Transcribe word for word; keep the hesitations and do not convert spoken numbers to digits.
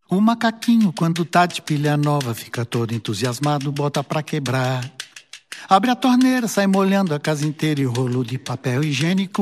O macaquinho, quando tá de pilha nova, fica todo entusiasmado, bota pra quebrar. Abre a torneira, sai molhando a casa inteira e o rolo de papel higiênico